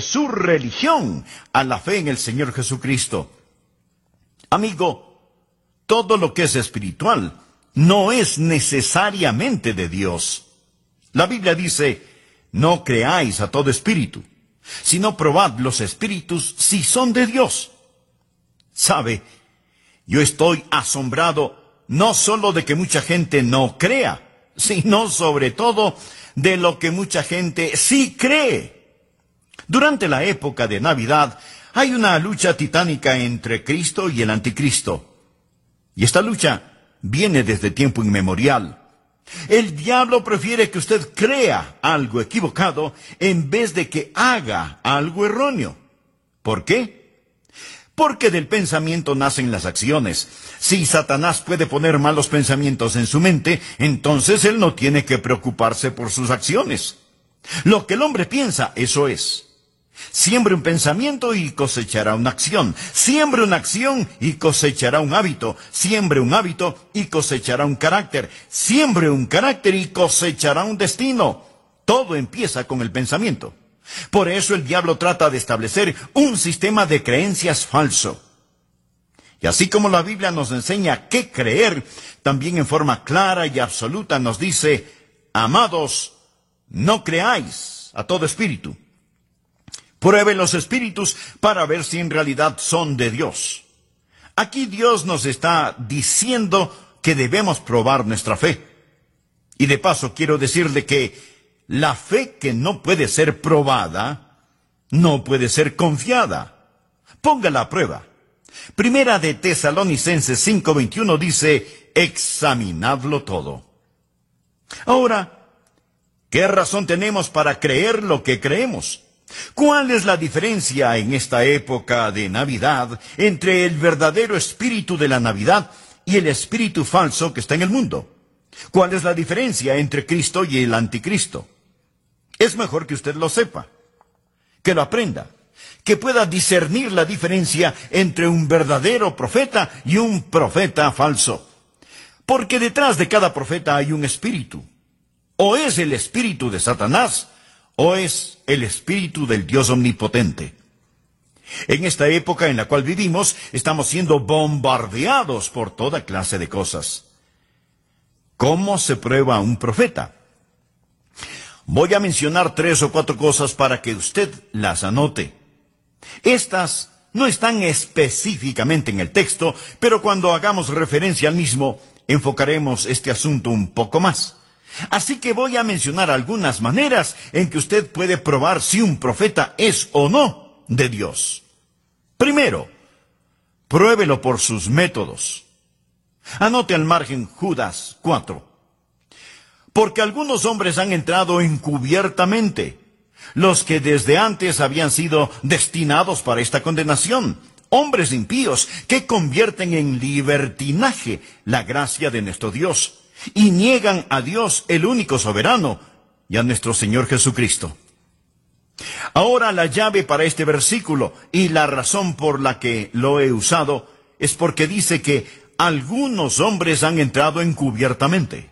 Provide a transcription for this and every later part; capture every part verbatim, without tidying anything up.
de su religión a la fe en el Señor Jesucristo. Amigo, todo lo que es espiritual no es necesariamente de Dios. La Biblia dice, no creáis a todo espíritu, sino probad los espíritus si son de Dios. ¿Sabe? Yo estoy asombrado no solo de que mucha gente no crea, sino sobre todo de lo que mucha gente sí cree. Durante la época de Navidad hay una lucha titánica entre Cristo y el Anticristo. Y esta lucha viene desde tiempo inmemorial. El diablo prefiere que usted crea algo equivocado en vez de que haga algo erróneo. ¿Por qué? Porque del pensamiento nacen las acciones. Si Satanás puede poner malos pensamientos en su mente, entonces él no tiene que preocuparse por sus acciones. Lo que el hombre piensa, eso es. Siembre un pensamiento y cosechará una acción. Siembre una acción y cosechará un hábito. Siembre un hábito y cosechará un carácter. Siembre un carácter y cosechará un destino. Todo empieza con el pensamiento. Por eso el diablo trata de establecer un sistema de creencias falso. Y así como la Biblia nos enseña qué creer, también en forma clara y absoluta nos dice, amados, no creáis a todo espíritu. Pruebe los espíritus para ver si en realidad son de Dios. Aquí Dios nos está diciendo que debemos probar nuestra fe. Y de paso quiero decirle que la fe que no puede ser probada, no puede ser confiada. Póngala a prueba. Primera de Tesalonicenses cinco veintiuno dice, examinadlo todo. Ahora, ¿qué razón tenemos para creer lo que creemos? ¿Cuál es la diferencia en esta época de Navidad entre el verdadero espíritu de la Navidad y el espíritu falso que está en el mundo? ¿Cuál es la diferencia entre Cristo y el Anticristo? Es mejor que usted lo sepa, que lo aprenda, que pueda discernir la diferencia entre un verdadero profeta y un profeta falso. Porque detrás de cada profeta hay un espíritu. O es el espíritu de Satanás, o es el espíritu del Dios omnipotente. En esta época en la cual vivimos, estamos siendo bombardeados por toda clase de cosas. ¿Cómo se prueba un profeta? Voy a mencionar tres o cuatro cosas para que usted las anote. Estas no están específicamente en el texto, pero cuando hagamos referencia al mismo, enfocaremos este asunto un poco más. Así que voy a mencionar algunas maneras en que usted puede probar si un profeta es o no de Dios. Primero, pruébelo por sus métodos. Anote al margen Judas cuatro. Porque algunos hombres han entrado encubiertamente, los que desde antes habían sido destinados para esta condenación, hombres impíos que convierten en libertinaje la gracia de nuestro Dios, y niegan a Dios, el único soberano, y a nuestro Señor Jesucristo. Ahora la llave para este versículo, y la razón por la que lo he usado, es porque dice que algunos hombres han entrado encubiertamente.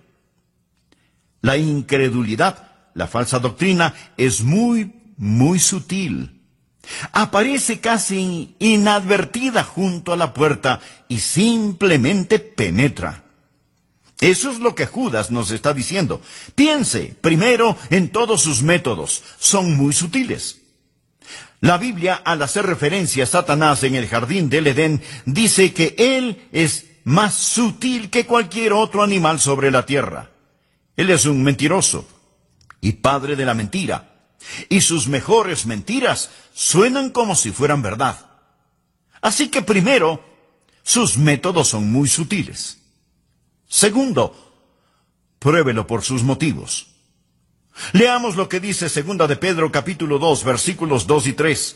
La incredulidad, la falsa doctrina, es muy, muy sutil. Aparece casi inadvertida junto a la puerta y simplemente penetra. Eso es lo que Judas nos está diciendo. Piense primero en todos sus métodos. Son muy sutiles. La Biblia, al hacer referencia a Satanás en el jardín del Edén, dice que él es más sutil que cualquier otro animal sobre la tierra. Él es un mentiroso y padre de la mentira. Y sus mejores mentiras suenan como si fueran verdad. Así que primero, sus métodos son muy sutiles. Segundo, pruébelo por sus motivos. Leamos lo que dice Segunda de Pedro capítulo dos, versículos dos y tres.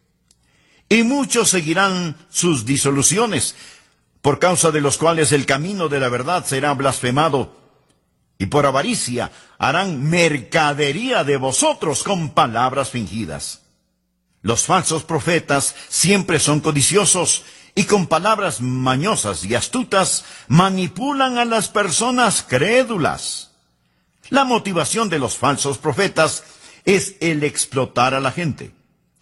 Y muchos seguirán sus disoluciones, por causa de los cuales el camino de la verdad será blasfemado, y por avaricia harán mercadería de vosotros con palabras fingidas. Los falsos profetas siempre son codiciosos, y con palabras mañosas y astutas manipulan a las personas crédulas. La motivación de los falsos profetas es el explotar a la gente.